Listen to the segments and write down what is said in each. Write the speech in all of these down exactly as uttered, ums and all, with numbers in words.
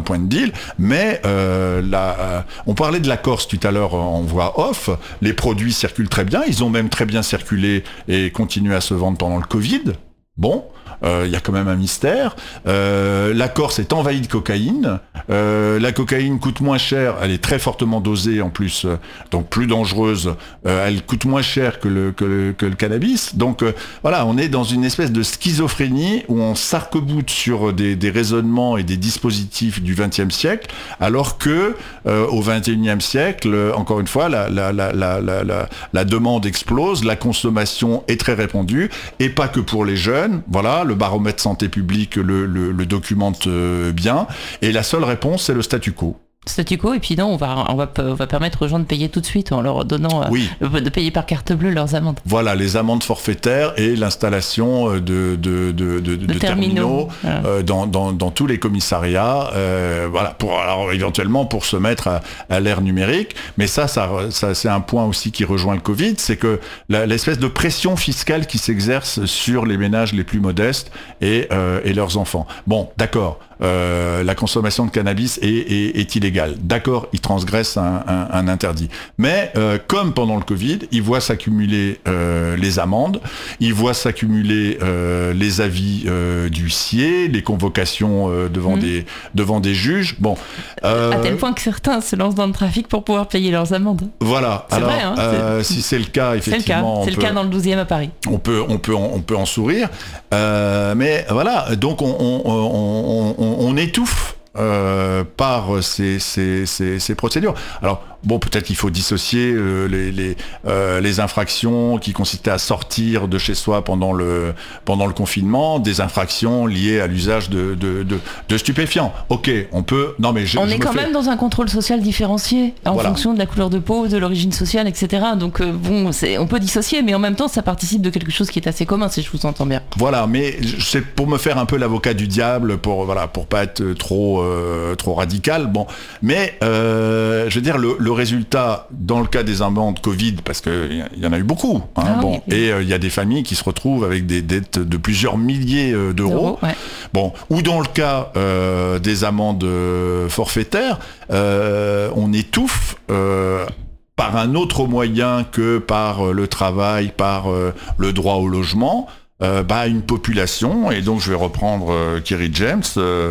point de deal, mais euh, la, euh, on parlait de la Corse tout à l'heure en voix off, les produits circulent très bien, ils ont même très bien circulé et continué à se vendre pendant le Covid. Bon, il euh, y a quand même un mystère. Euh, la Corse est envahie de cocaïne. Euh, la cocaïne coûte moins cher, elle est très fortement dosée en plus, euh, donc plus dangereuse. Euh, elle coûte moins cher que le, que le, que le cannabis. Donc euh, voilà, on est dans une espèce de schizophrénie où on s'arc-boute sur des, des raisonnements et des dispositifs du vingtième siècle, alors que euh, au vingt et unième siècle, encore une fois, la, la, la, la, la, la, la demande explose, la consommation est très répandue, et pas que pour les jeunes. Voilà, le baromètre santé publique le, le, le documente bien, et la seule réponse, c'est le statu quo. Statu quo, et puis non, on va, on, va, on va permettre aux gens de payer tout de suite en leur donnant, oui. euh, de payer par carte bleue leurs amendes. Voilà, les amendes forfaitaires et l'installation de, de, de, de, de, de terminaux, terminaux voilà. euh, dans, dans, dans tous les commissariats, euh, voilà, pour, alors éventuellement pour se mettre à, à l'ère numérique, mais ça, ça, ça, c'est un point aussi qui rejoint le Covid, c'est que la, l'espèce de pression fiscale qui s'exerce sur les ménages les plus modestes et, euh, et leurs enfants. Bon, d'accord. Euh, la consommation de cannabis est, est, est illégale. D'accord, ils transgressent un, un, un interdit. Mais euh, comme pendant le Covid, ils voient s'accumuler euh, les amendes, ils voient s'accumuler euh, les avis euh, d'huissier, les convocations euh, devant, mmh. des, devant des juges. Bon, euh, à tel point que certains se lancent dans le trafic pour pouvoir payer leurs amendes. Voilà. C'est Alors, vrai, hein, euh, si c'est le cas, effectivement, c'est le cas, c'est le cas dans le douzième à Paris. On peut, on peut, on peut en sourire. Euh, mais voilà, donc on, on, on, on on étouffe euh, par ces, ces, ces, ces procédures. Alors, bon, peut-être qu'il faut dissocier euh, les, les, euh, les infractions qui consistaient à sortir de chez soi pendant le, pendant le confinement, des infractions liées à l'usage de, de, de, de stupéfiants. Ok, on peut... Non, mais je, on je est me quand fais... même dans un contrôle social différencié en voilà. fonction de la couleur de peau, de l'origine sociale, et cetera. Donc, euh, bon, c'est, on peut dissocier, mais en même temps, ça participe de quelque chose qui est assez commun, si je vous entends bien. Voilà, mais c'est pour me faire un peu l'avocat du diable, pour, voilà, pour pas être trop, euh, trop radical. Bon, mais euh, je veux dire, le, le résultat, dans le cas des amendes Covid, parce qu'il y en a eu beaucoup, hein, ah, bon, oui. et il euh, y a des familles qui se retrouvent avec des dettes de plusieurs milliers euh, d'euros, D'euros, ouais. Bon, ou dans le cas euh, des amendes euh, forfaitaires, euh, on étouffe euh, par un autre moyen que par euh, le travail, par euh, le droit au logement, euh, bah, une population, et donc je vais reprendre euh, Kerry James, euh,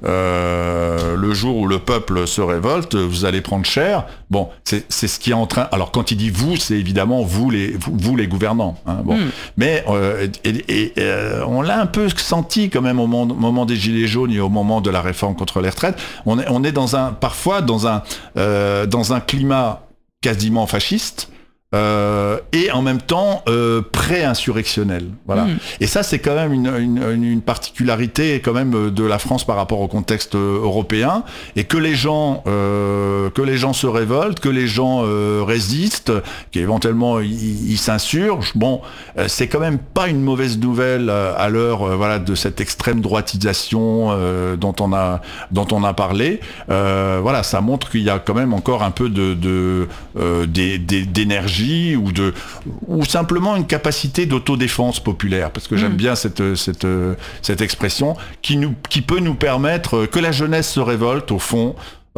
euh, le jour où le peuple se révolte, vous allez prendre cher. Bon, c'est, c'est ce qui est en train... Alors quand il dit vous, c'est évidemment vous les, vous, vous les gouvernants. Hein, bon. Mm. Mais euh, et, et, euh, on l'a un peu senti quand même au moment, au moment des Gilets jaunes et au moment de la réforme contre les retraites. On est, on est dans un, parfois dans un, euh, dans un climat quasiment fasciste, Euh, et en même temps euh, pré-insurrectionnel. Voilà. Mmh. Et ça, c'est quand même une, une, une particularité quand même de la France par rapport au contexte européen, et que les gens, euh, que les gens se révoltent, que les gens euh, résistent, qu'éventuellement ils, ils s'insurgent. Bon, euh, c'est quand même pas une mauvaise nouvelle euh, à l'heure euh, voilà, de cette extrême droitisation euh, dont on a dont on a parlé. Euh, voilà, ça montre qu'il y a quand même encore un peu de, de euh, des, des, d'énergie, ou de ou simplement une capacité d'autodéfense populaire, parce que j'aime mmh. bien cette cette cette expression qui nous qui peut nous permettre que la jeunesse se révolte au fond.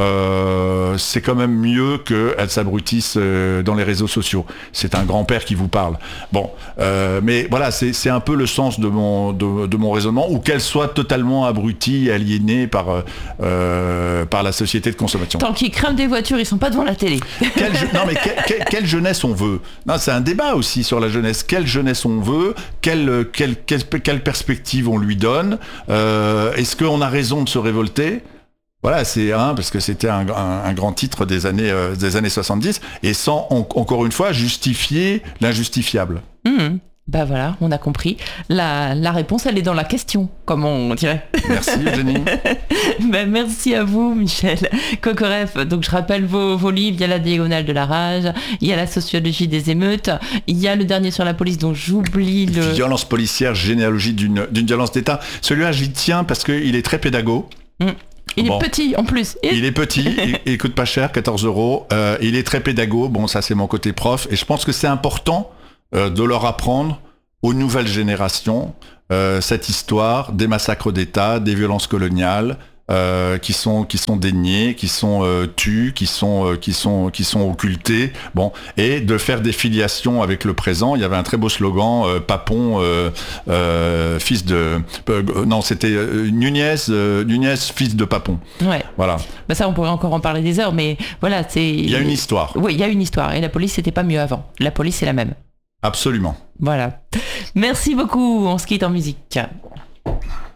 Euh, c'est quand même mieux qu'elle s'abrutisse euh, dans les réseaux sociaux. C'est un grand-père qui vous parle. Bon, euh, mais voilà, c'est, c'est un peu le sens de mon, de, de mon raisonnement, ou qu'elle soit totalement abrutie, aliénée par, euh, par la société de consommation. Tant qu'ils crament des voitures, ils sont pas devant la télé. Quelle, non, mais que, que, quelle jeunesse on veut? Non, c'est un débat aussi sur la jeunesse. Quelle jeunesse on veut? Quelle, quelle, quelle, quelle perspective on lui donne? euh, Est-ce qu'on a raison de se révolter? Voilà, c'est un, parce que c'était un, un, un grand titre des années, euh, des années soixante-dix, et sans, en, encore une fois, justifier l'injustifiable. Mmh. Bah voilà, on a compris. La, la réponse, elle est dans la question, comme on dirait. Merci, Eugénie. bah, merci à vous, Michel Kokoreff. Donc, je rappelle vos, vos livres. Il y a La Diagonale de la rage, il y a La sociologie des émeutes, il y a le dernier sur la police dont j'oublie le... Violence policière, généalogie d'une, d'une violence d'État. Celui-là, j'y tiens parce qu'il est très pédago. Mmh. Il bon. est petit en plus. Il est petit, il, il coûte pas cher, quatorze euros. Euh, il est très pédago. Bon, ça c'est mon côté prof. Et je pense que c'est important euh, de leur apprendre aux nouvelles générations euh, cette histoire des massacres d'État, des violences coloniales, euh, qui sont qui sont déniés, qui sont euh, tus, qui sont euh, qui sont qui sont occultés. Bon, et de faire des filiations avec le présent. Il y avait un très beau slogan euh, Papon, euh, euh, fils de euh, non, c'était euh, Nunez, euh, Nunez, fils de Papon. Ouais. Voilà. Bah ça, on pourrait encore en parler des heures, mais voilà, c'est. Il y a une histoire. Oui, il y a une histoire. Et la police, c'était pas mieux avant. La police, c'est la même. Absolument. Voilà. Merci beaucoup. On se quitte en musique.